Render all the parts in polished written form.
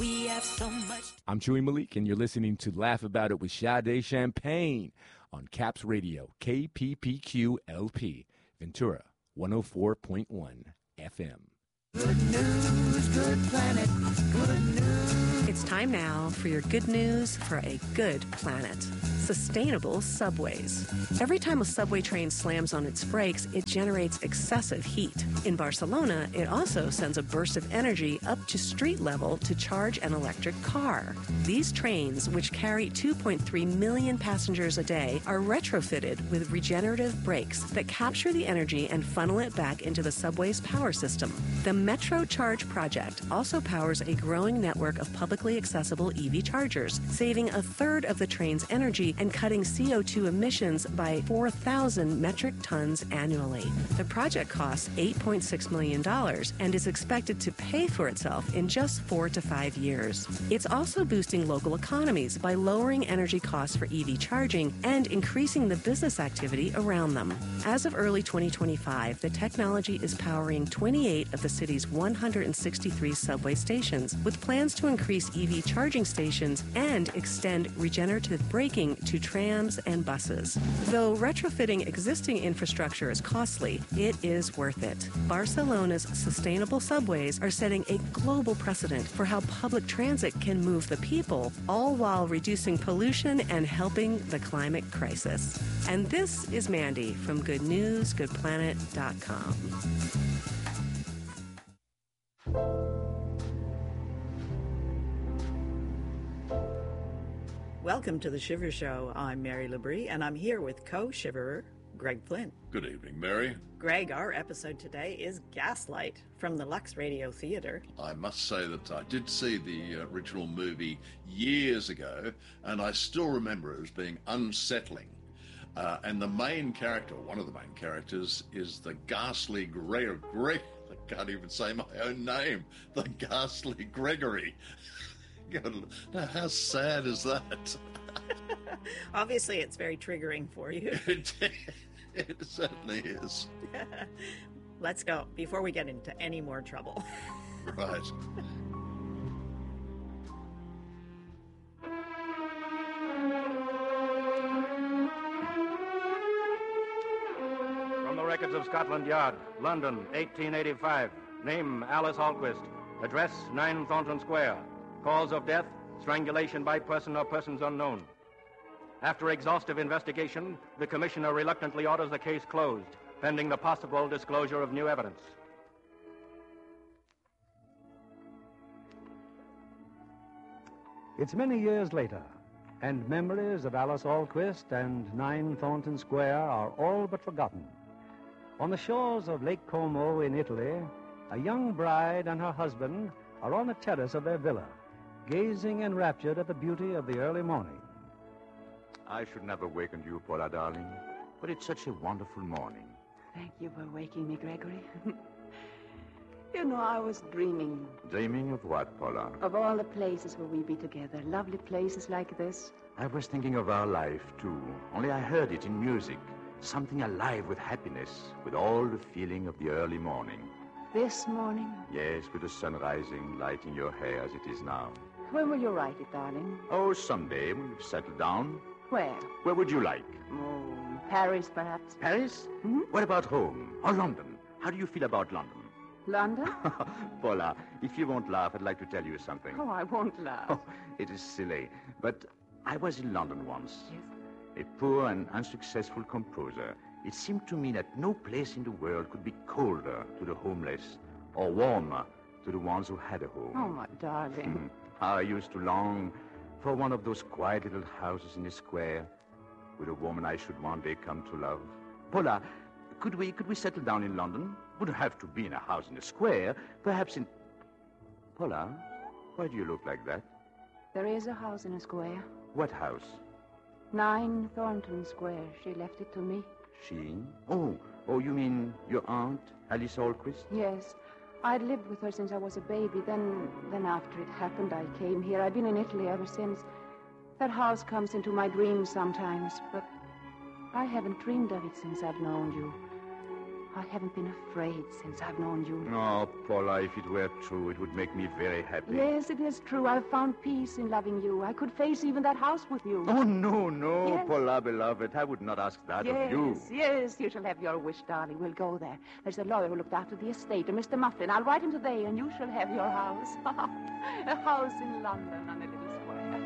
We have so much. I'm Chewy Malik, and you're listening to Laugh About It with Sade Champagne on Caps Radio, KPPQ-LP, Ventura, 104.1 FM. Good news, good planet, good news. It's time now for your good news for a good planet. Sustainable subways. Every time a subway train slams on its brakes, it generates excessive heat. In Barcelona, it also sends a burst of energy up to street level to charge an electric car. These trains, which carry 2.3 million passengers a day, are retrofitted with regenerative brakes that capture the energy and funnel it back into the subway's power system. The Metro Charge project also powers a growing network of publicly accessible EV chargers, saving a third of the train's energy and cutting CO2 emissions by 4,000 metric tons annually. The project costs $8.6 million and is expected to pay for itself in just 4 to 5 years. It's also boosting local economies by lowering energy costs for EV charging and increasing the business activity around them. As of early 2025, the technology is powering 28 of the city's 163 subway stations, with plans to increase EV charging stations and extend regenerative braking to trams and buses. Though retrofitting existing infrastructure is costly, it is worth it. Barcelona's sustainable subways are setting a global precedent for how public transit can move the people, all while reducing pollution and helping the climate crisis. And this is Mandy from GoodNewsGoodPlanet.com. Welcome to the Shiver Show. I'm Mary Labrie, and I'm here with co-shiverer Greg Flynn. Good evening, Mary. Greg, our episode today is Gaslight from the Lux Radio Theatre. I must say that I did see the original movie years ago, and I still remember it as being unsettling. And the main character, one of the main characters, is the ghastly Greg. I can't even say my own name. The ghastly Gregory. Now, how sad is that? Obviously, it's very triggering for you. It certainly is. Let's go, before we get into any more trouble. Right. From the records of Scotland Yard, London, 1885. Name, Alice Hallquist. Address, 9 Thornton Square. Cause of death, strangulation by person or persons unknown. After exhaustive investigation, the commissioner reluctantly orders the case closed, pending the possible disclosure of new evidence. It's many years later, and memories of Alice Hallquist and 9 Thornton Square are all but forgotten. On the shores of Lake Como in Italy, a young bride and her husband are on the terrace of their villa, gazing enraptured at the beauty of the early morning. I should never waken you, Paula, darling, but it's such a wonderful morning. Thank you for waking me, Gregory. You know, I was dreaming. Dreaming of what, Paula? Of all the places where we'd be together, lovely places like this. I was thinking of our life, too, only I heard it in music, something alive with happiness, with all the feeling of the early morning. This morning? Yes, with the sun rising, lighting your hair as it is now. When will you write it, darling? Oh, someday when you've settled down. Where? Where would you like? Oh, Paris, perhaps. Paris? Mm-hmm. What about home? Or London? How do you feel about London? London? Paula, if you won't laugh, I'd like to tell you something. Oh, I won't laugh. Oh, it is silly, but I was in London once. Yes? A poor and unsuccessful composer. It seemed to me that no place in the world could be colder to the homeless or warmer to the ones who had a home. Oh, my darling. How I used to long for one of those quiet little houses in the square with a woman I should one day come to love. Paula, could we settle down in London? Wouldn't have to be in a house in the square. Perhaps in... Paula, why do you look like that? There is a house in a square. What house? 9 Thornton Square. She left it to me. She? Oh, you mean your aunt, Alice Hallquist? Yes. I'd lived with her since I was a baby. Then after it happened, I came here. I've been in Italy ever since. That house comes into my dreams sometimes, but I haven't dreamed of it since I've known you. I haven't been afraid since I've known you. Oh, Paula, if it were true, it would make me very happy. Yes, it is true. I've found peace in loving you. I could face even that house with you. Oh, no, Yes. Paula, beloved. I would not ask that of you. Yes, you shall have your wish, darling. We'll go there. There's a lawyer who looked after the estate, a Mr. Mufflin. I'll write him today, and you shall have your house. A house in London on a little square.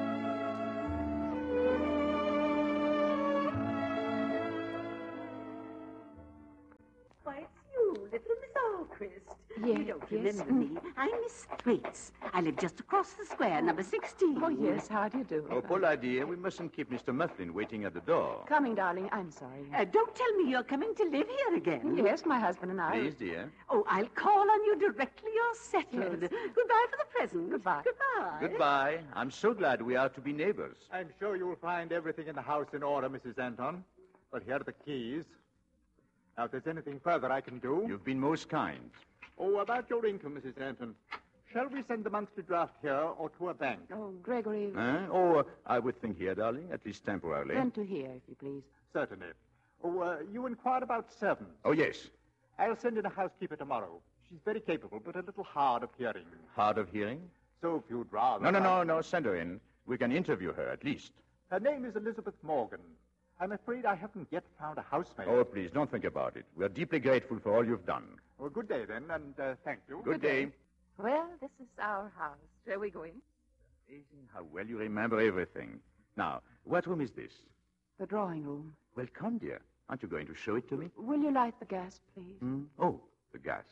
Why, it's you, little Miss Alquist. Yes, You don't yes. remember me. I'm Miss Thwaites. I live just across the square, number 16. Oh, yes, how do you do? Oh, Paula, dear, we mustn't keep Mr. Mufflin waiting at the door. Coming, darling. I'm sorry. Don't tell me you're coming to live here again. Yes, my husband and I. Please, dear. Oh, I'll call on you directly you're settled. Yes. Goodbye for the present. Goodbye. Goodbye. Goodbye. I'm so glad we are to be neighbors. I'm sure you'll find everything in the house in order, Mrs. Anton. But here are the keys. Now, if there's anything further I can do... You've been most kind. Oh, about your income, Mrs. Anton. Shall we send the monthly draft here or to a bank? Oh, Gregory. Oh, I would think here, darling, at least temporarily. Then to here, if you please. Certainly. Oh, you inquired about servants. Oh, yes. I'll send in a housekeeper tomorrow. She's very capable, but a little hard of hearing. Hard of hearing? So if you'd rather... No, send her in. We can interview her, at least. Her name is Elizabeth Morgan. I'm afraid I haven't yet found a housemaid. Oh, please, don't think about it. We're deeply grateful for all you've done. Well, good day, then, and thank you. Good day. Well, this is our house. Shall we go in? Amazing how well you remember everything. Now, what room is this? The drawing room. Well, come, dear. Aren't you going to show it to me? Will you light the gas, please? Oh, the gas.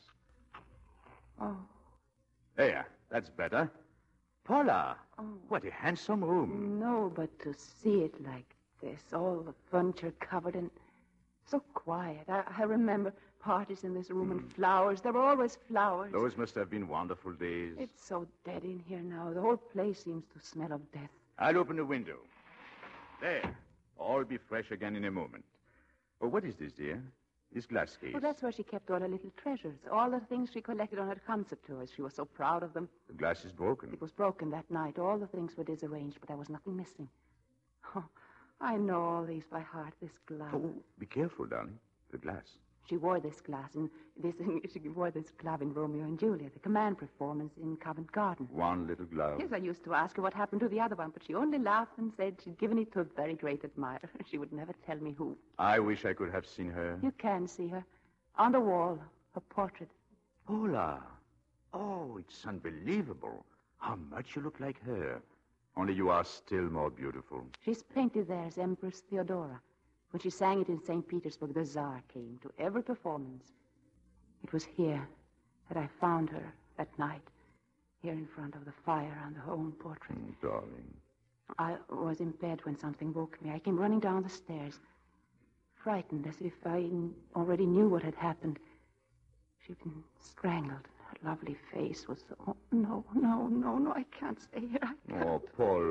Oh. There, that's better. Paula, what a handsome room. No, but to see it like this, all the furniture covered and so quiet. I remember parties in this room and flowers. There were always flowers. Those must have been wonderful days. It's so dead in here now. The whole place seems to smell of death. I'll open the window. There. All be fresh again in a moment. Oh, what is this, dear? This glass case. Well, that's where she kept all her little treasures. All the things she collected on her concert tours. She was so proud of them. The glass is broken. It was broken that night. All the things were disarranged, but there was nothing missing. Oh, I know all these by heart, this glove. Oh, be careful, darling. The glass. She wore this glass and she wore this glove in Romeo and Juliet, the command performance in Covent Garden. One little glove. Yes, I used to ask her what happened to the other one, but she only laughed and said she'd given it to a very great admirer. She would never tell me who. I wish I could have seen her. You can see her. On the wall, her portrait. Paula. Oh, it's unbelievable. How much you look like her. Only you are still more beautiful. She's painted there as Empress Theodora. When she sang it in St. Petersburg, the Tsar came to every performance. It was here that I found her that night, here in front of the fire on her own portrait. Darling. I was in bed when something woke me. I came running down the stairs, frightened as if I already knew what had happened. She'd been strangled. Her lovely face was so... Oh, no, I can't stay here. Oh,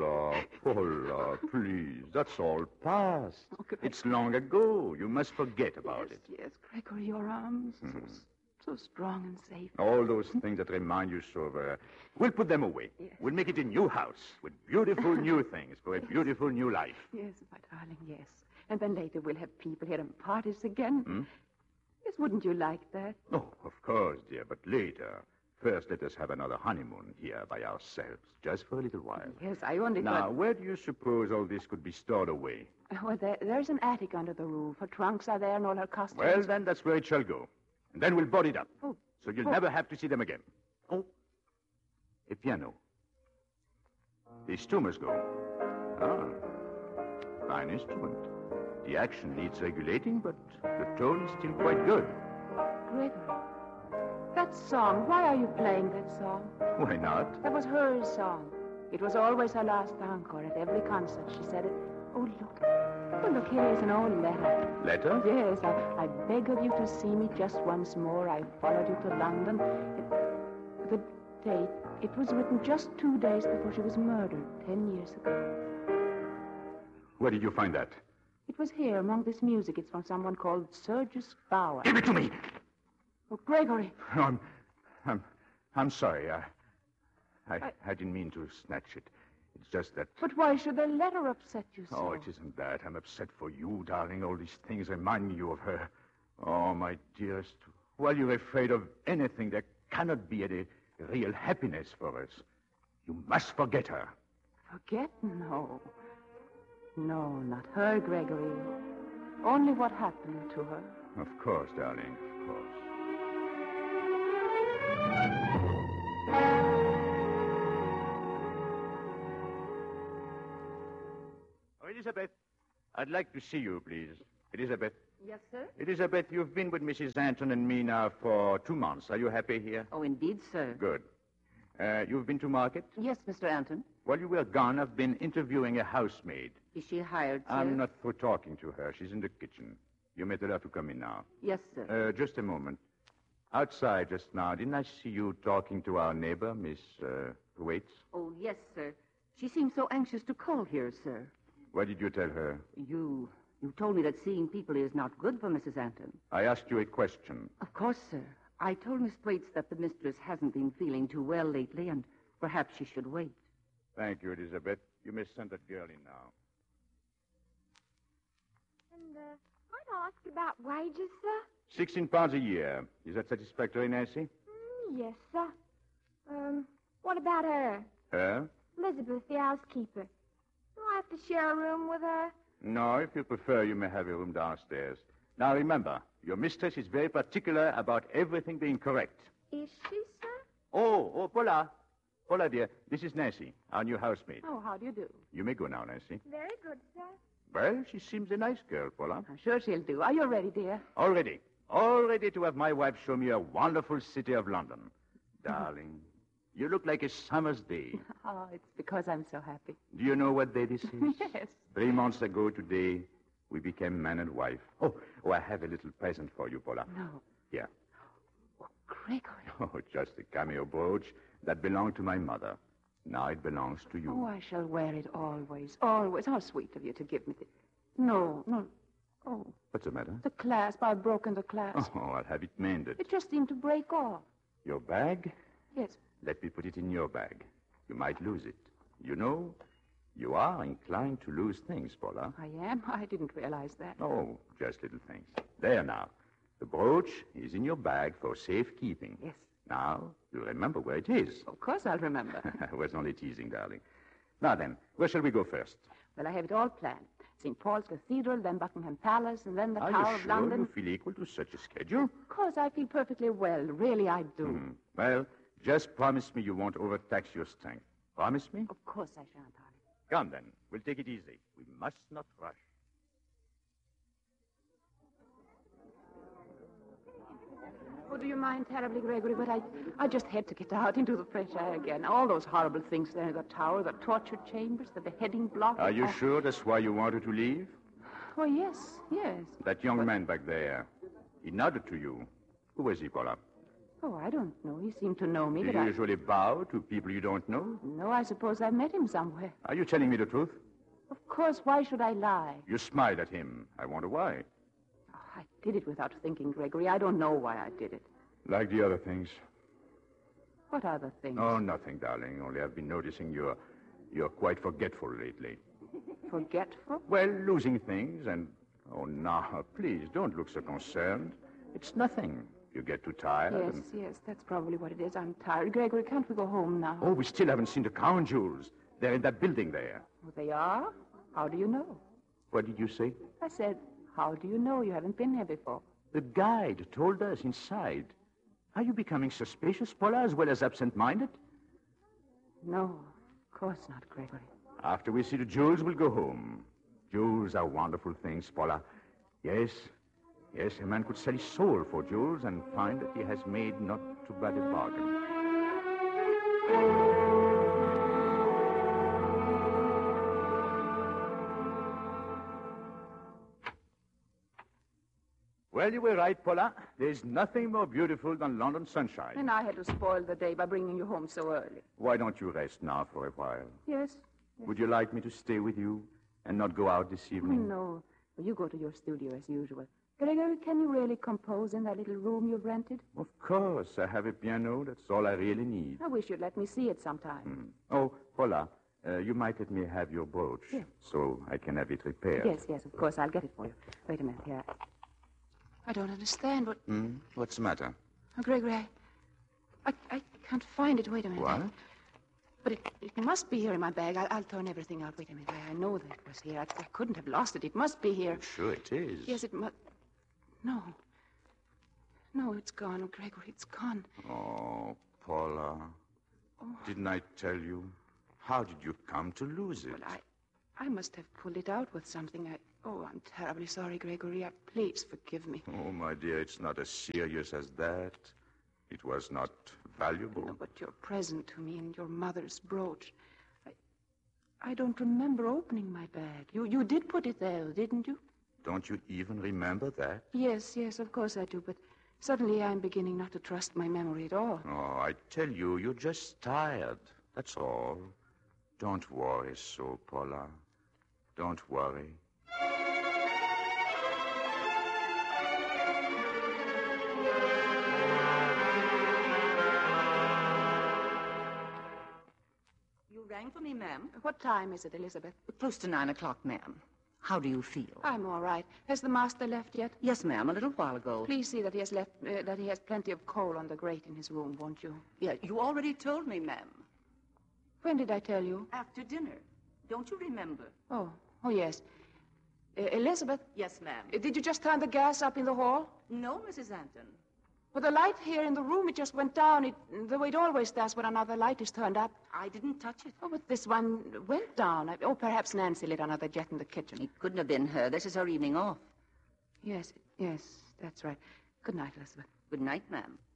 Paula, please. That's all past. Oh, Greg. It's long ago. You must forget about it. Yes, Gregory, your arms, so strong and safe. All those things that remind you so of her. We'll put them away. Yes. We'll make it a new house with beautiful new things for a beautiful new life. Yes, my darling, yes. And then later we'll have people here and parties again. Yes, wouldn't you like that? Oh, of course, dear, but later. First, let us have another honeymoon here by ourselves, just for a little while. Yes, I only Now, thought... where do you suppose all this could be stored away? Well, there's an attic under the roof. Her trunks are there and all her costumes. Well, then, that's where it shall go. And then we'll board it up. Oh. So you'll never have to see them again. Oh. A piano. These two must go. Ah. Fine instrument. The action needs regulating, but the tone is still quite good. Gregory, that song, why are you playing that song? Why not? That was her song. It was always her last encore at every concert. She said it. Oh, look. Oh, look, here is an old letter. Letter? Yes, I beg of you to see me just once more. I followed you to London. The date, it was written just 2 days before she was murdered, 10 years ago. Where did you find that? It was here among this music. It's from someone called Sergius Bauer. Give it to me! Oh, Gregory. No, I'm sorry. I didn't mean to snatch it. It's just that... But why should the letter upset you so? Oh, it isn't that. I'm upset for you, darling. All these things remind you of her. Oh, my dearest, while you're afraid of anything, there cannot be any real happiness for us. You must forget her. Forget? No. No, not her, Gregory. Only what happened to her. Of course, darling, of course. Oh, Elizabeth, I'd like to see you, please. Elizabeth. Yes, sir? Elizabeth, you've been with Mrs. Anton and me now for 2 months. Are you happy here? Oh, indeed, sir. Good. You've been to market? Yes, Mr. Anton. While you were gone, I've been interviewing a housemaid. Is she hired, sir? I'm not through talking to her. She's in the kitchen. You may tell her to come in now. Yes, sir. Just a moment. Outside just now, didn't I see you talking to our neighbor, Miss Waits? Oh, yes, sir. She seemed so anxious to call here, sir. What did you tell her? You told me that seeing people is not good for Mrs. Anton. I asked you a question. Of course, sir. I told Miss Waits that the mistress hasn't been feeling too well lately, and perhaps she should wait. Thank you, Elizabeth. You may send that girl in now. And, might I ask about wages, sir? 16 pounds a year. Is that satisfactory, Nancy? Yes, sir. What about her? Her? Elizabeth, the housekeeper. Do I have to share a room with her? No, if you prefer, you may have a room downstairs. Now, remember, your mistress is very particular about everything being correct. Is she, sir? Oh, Paula. Paula, dear, this is Nancy, our new housemaid. Oh, how do you do? You may go now, Nancy. Very good, sir. Well, she seems a nice girl, Paula. I'm sure she'll do. Are you ready, dear? All ready. All ready to have my wife show me a wonderful city of London. Darling, you look like a summer's day. Oh, it's because I'm so happy. Do you know what day this is? Yes. 3 months ago today, we became man and wife. Oh, I have a little present for you, Paula. No. Here. Oh, Gregory. Oh, just a cameo brooch that belonged to my mother. Now it belongs to you. Oh, I shall wear it always, always. How sweet of you to give me this. No. Oh, What's the matter? the clasp. I've broken the clasp. Oh, I'll have it mended. It just seemed to break off. Your bag? Yes. Let me put it in your bag. You might lose it. You know, you are inclined to lose things, Paula. I am? I didn't realize that. Oh, just little things. There now. The brooch is in your bag for safekeeping. Yes. Now, you remember where it is. Of course I'll remember. I was only teasing, darling. Now then, where shall we go first? Well, I have it all planned. St. Paul's Cathedral, then Buckingham Palace, and then the Are Tower you of sure London. you feel equal to such a schedule? Of course, I feel perfectly well. Really, I do. Well, just promise me you won't overtax your strength. Promise me? Of course I shan't, darling. Come then. We'll take it easy. We must not rush. Oh, do you mind terribly, Gregory? But I just had to get out into the fresh air again. All those horrible things there, the tower, the torture chambers, the beheading block. Are you sure that's why you wanted to leave? Oh, yes. That young man back there, he nodded to you. Who was he, Paula? Oh, I don't know. He seemed to know me, Do but you usually bow to people you don't know? No, I suppose I met him somewhere. Are you telling me the truth? Of course, why should I lie? You smiled at him. I wonder why. Oh, I did it without thinking, Gregory. I don't know why I did it. Like the other things. What other things? Oh, nothing, darling. Only I've been noticing you're quite forgetful lately. Forgetful? Well, losing things and... Oh, now, please, don't look so concerned. It's nothing. You get too tired. Yes, that's probably what it is. I'm tired. Gregory, can't we go home now? Oh, we still haven't seen the crown jewels. They're in that building there. Oh, they are? How do you know? What did you say? I said, how do you know? You haven't been here before. The guide told us inside. Are you becoming suspicious, Paula, as well as absent-minded? No, of course not, Gregory. After we see the jewels, we'll go home. Jewels are wonderful things, Paula. Yes, a man could sell his soul for jewels and find that he has made not too bad a bargain. Well, you were right, Paula. There's nothing more beautiful than London sunshine. And I had to spoil the day by bringing you home so early. Why don't you rest now for a while? Yes. Would you like me to stay with you and not go out this evening? No. Well, you go to your studio as usual. Gregory, can you really compose in that little room you've rented? Of course. I have a piano. That's all I really need. I wish you'd let me see it sometime. Oh, Paula, you might let me have your brooch so I can have it repaired. Yes, of course. I'll get it for you. Wait a minute here. I don't understand what... What's the matter? Oh, Gregory, I can't find it. Wait a minute. What? But it must be here in my bag. I'll turn everything out. Wait a minute. I know that it was here. I couldn't have lost it. It must be here. Sure it is. Yes, it must... No. No, it's gone, Gregory. It's gone. Oh, Paula. Oh. Didn't I tell you? How did you come to lose it? Well, I must have pulled it out with something. I'm terribly sorry, Gregory. Please forgive me. Oh, my dear, it's not as serious as that. It was not valuable. No, but your present to me and your mother's brooch. I don't remember opening my bag. You did put it there, didn't you? Don't you even remember that? Yes, of course I do, but suddenly I'm beginning not to trust my memory at all. Oh, I tell you, you're just tired. That's all. Don't worry so, Paula. Don't worry. You rang for me, ma'am? What time is it, Elizabeth? Close to 9 o'clock, ma'am. How do you feel? I'm all right. Has the master left yet? Yes, ma'am, a little while ago. Please see that he has left, that he has plenty of coal on the grate in his room, won't you? Yeah, you already told me, ma'am. When did I tell you? After dinner. Don't you remember? Oh, yes. Elizabeth? Yes, ma'am. Did you just turn the gas up in the hall? No, Mrs. Anton. Well, the light here in the room, it just went down. The way it always does when another light is turned up. I didn't touch it. Oh, but this one went down. Perhaps Nancy lit another jet in the kitchen. It couldn't have been her. This is her evening off. Yes, that's right. Good night, Elizabeth. Good night, ma'am.